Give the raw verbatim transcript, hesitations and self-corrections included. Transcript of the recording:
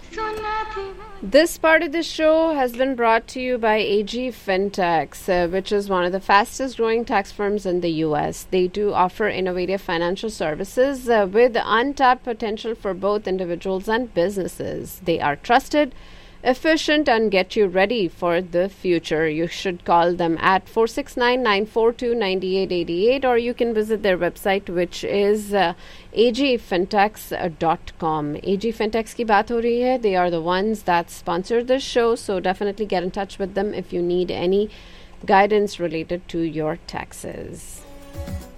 This part of the show has been brought to you by A G Fintechs, uh, which is one of the fastest growing tax firms in the U S. They do offer innovative financial services uh, with untapped potential for both individuals and businesses. They are trusted, efficient, and get you ready for the future. You should call them at four six nine, nine four two, nine eight eight eight, or you can visit their website, which is uh, a g fintechs dot com. A G Fintechs की बात हो रही है. They are the ones that sponsor this show, so definitely get in touch with them if you need any guidance related to your taxes.